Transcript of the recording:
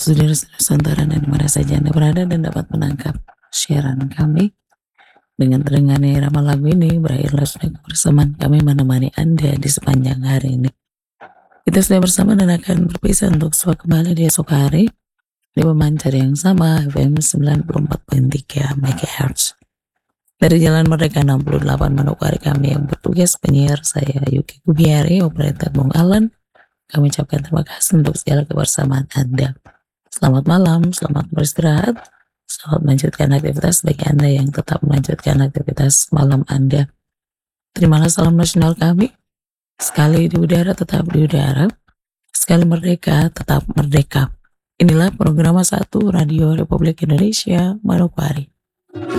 saudara-saudara Nusantara dan di mana saja Anda berada dan dapat menangkap siaran kami. Dengan terdengarnya irama lagu ini, berakhirlah sudah kebersamaan kami menemani Anda di sepanjang hari ini. Kita sudah bersama dan akan berpisah untuk kembali di esok hari di pemancar yang sama FM 94.3 MHz. Dari Jalan Merdeka 68 Manokwari kami yang bertugas penyiar saya Yuki Kubiari, operator Bung Alan. Kami ucapkan terima kasih untuk segala kebersamaan Anda. Selamat malam, selamat beristirahat, selamat melanjutkan aktivitas bagi Anda yang tetap melanjutkan aktivitas malam Anda. Terimalah salam nasional kami. Sekali di udara tetap di udara, sekali merdeka tetap merdeka. Inilah program 1 Radio Republik Indonesia Manokwari.